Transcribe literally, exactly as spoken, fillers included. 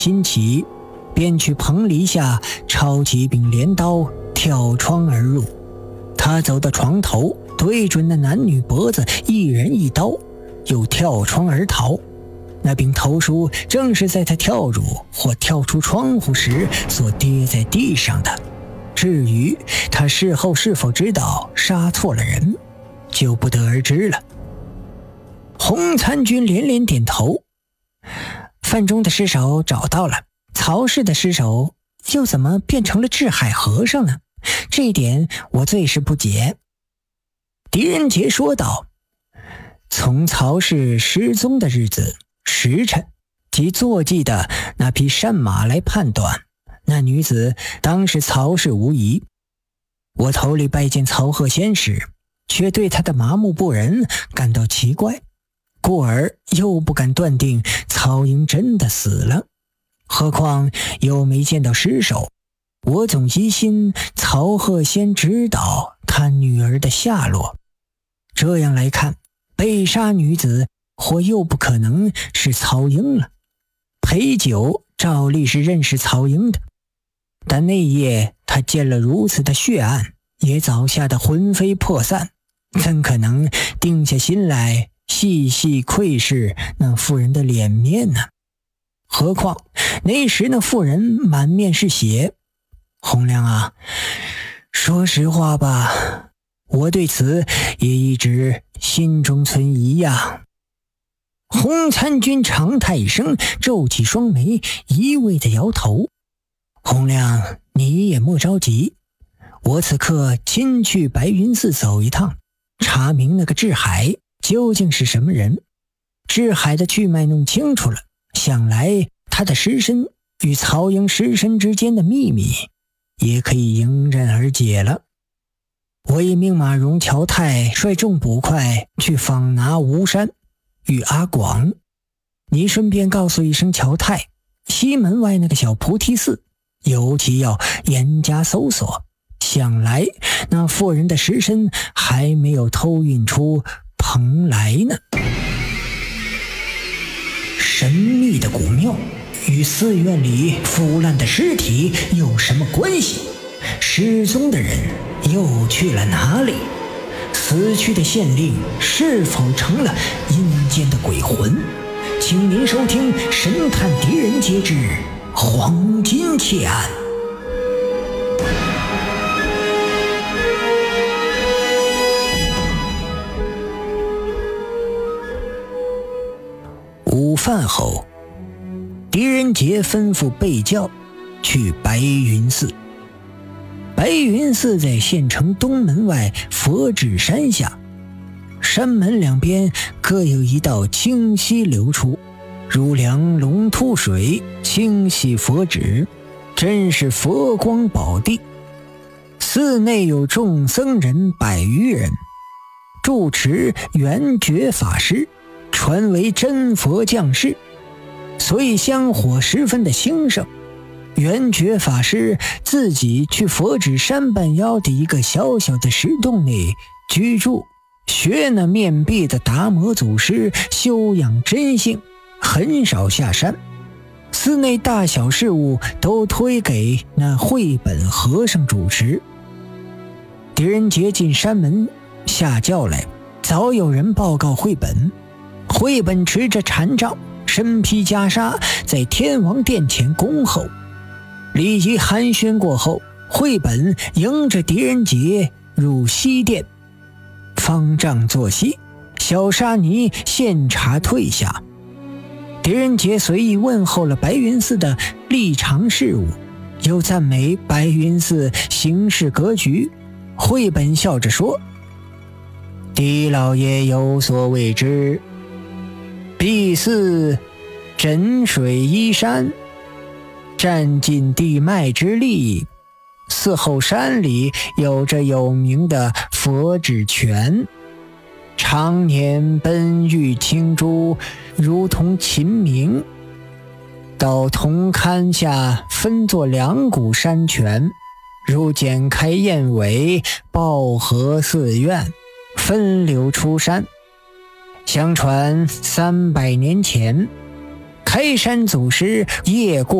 心起，便去棚篱下抄起一柄镰刀，跳窗而入。他走到床头，对准那男女脖子，一人一刀，又跳窗而逃。那柄头梳正是在他跳入或跳出窗户时所跌在地上的。至于他事后是否知道杀错了人，就不得而知了。洪参军连连点头。范中的尸首找到了，曹氏的尸首又怎么变成了智海和尚呢？这一点我最是不解。狄仁杰说道：从曹氏失踪的日子、时辰及坐骑的那匹善马来判断，那女子当是曹氏无疑。我头里拜见曹鹤仙时，却对他的麻木不仁感到奇怪，故而又不敢断定曹英真的死了，何况又没见到尸首。我总疑心曹鹤仙知道他女儿的下落。这样来看，被杀女子或又不可能是曹英了。裴九照例是认识曹英的，但那夜他见了如此的血案，也早吓得魂飞魄散，怎可能定下心来细细窥视那妇人的脸面呢？何况那时那妇人满面是血。洪亮啊，说实话吧，我对此也一直心中存疑呀。洪参军长叹一声，皱起双眉，一味地摇头。洪亮，你也莫着急，我此刻亲去白云寺走一趟，查明那个智海究竟是什么人。智海的去脉弄清楚了，想来他的尸身与曹营尸身之间的秘密也可以迎刃而解了。我已命马荣、乔泰率众捕快去访拿吴山与阿广，你顺便告诉一声乔泰，西门外那个小菩提寺尤其要严加搜索，想来那妇人的尸身还没有偷运出蓬莱呢。神秘的古庙与寺院里腐烂的尸体有什么关系？失踪的人又去了哪里？死去的县令是否成了阴间的鬼魂？请您收听《神探狄仁杰之黄金窃案》。午饭后，狄仁杰吩咐备轿去白云寺。白云寺在县城东门外佛指山下，山门两边各有一道清溪流出，如梁龙吐水，清洗佛指，真是佛光宝地。寺内有众僧人百余人，住持圆觉法师传为真佛降世，所以香火十分的兴盛。圆觉法师自己去佛指山半腰的一个小小的石洞内居住，学那面壁的达摩祖师修养真性，很少下山。寺内大小事务都推给那慧本和尚主持。狄仁杰进山门下轿来，早有人报告慧本。慧本持着禅杖，身披袈裟，在天王殿前恭候。礼仪寒暄过后，慧本迎着狄仁杰入西殿，方丈坐息，小沙弥献茶退下。狄仁杰随意问候了白云寺的历常事务，又赞美白云寺行事格局。慧本笑着说：狄老爷有所未知，敝寺枕水依山，占尽地脉之力，寺后山里有着有名的佛指泉，常年奔玉清珠，如同秦明。到铜龛下分作两股山泉，如剪开燕尾，抱合寺院，分流出山。相传三百年前， 开山祖师夜过